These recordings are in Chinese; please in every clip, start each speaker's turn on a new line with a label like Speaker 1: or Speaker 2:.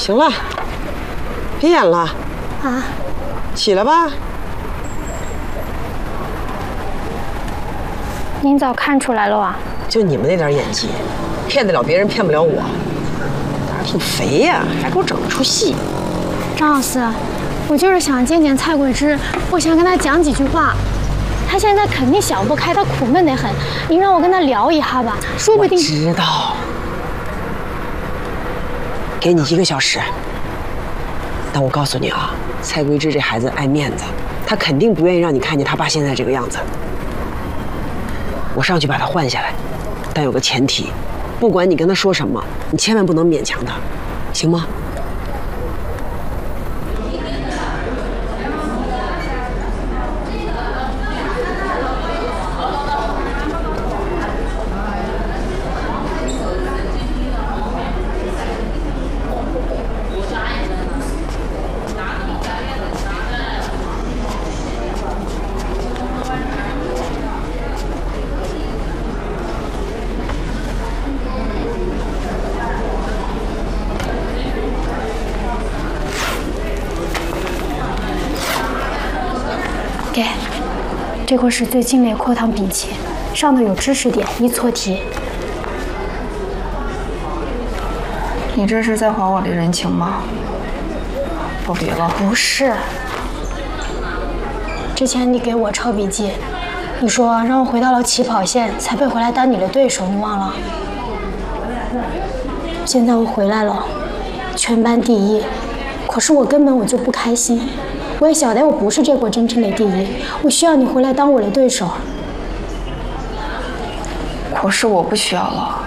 Speaker 1: 行了，别演了
Speaker 2: 啊！
Speaker 1: 起来吧。
Speaker 2: 您早看出来了啊？
Speaker 1: 就你们那点演技，骗得了别人，骗不了我。胆儿挺肥呀，还给我整了出戏。
Speaker 2: 张老师，我就是想见见蔡桂芝，我想跟她讲几句话。她现在肯定想不开，她苦闷得很。您让我跟她聊一下吧，说不定。
Speaker 1: 我知道。给你1个小时。但我告诉你啊，蔡桂芝这孩子爱面子，她肯定不愿意让你看见她爸现在这个样子。我上去把她换下来，但有个前提，不管你跟她说什么，你千万不能勉强她，行吗？
Speaker 2: 给，这块是最精美扩糖饼器，上头有知识点，易错题。
Speaker 3: 你这是在还我的人情吗？不比了。
Speaker 2: 不是。之前你给我抄笔记，你说让我回到了起跑线才配回来当你的对手，你忘了？现在我回来了，全班第1，可是我根本就不开心。我也晓得我不是这国真正的第1，我需要你回来当我的对手。
Speaker 3: 可是我不需要了，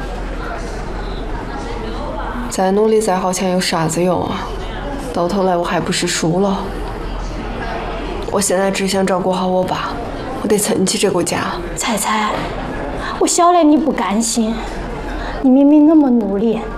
Speaker 3: 再努力再好钱有啥子用啊？到头来我还不是输了。我现在只想照顾好我爸，我得撑起这个家。
Speaker 2: 彩彩，我晓得你不甘心，你明明那么努力，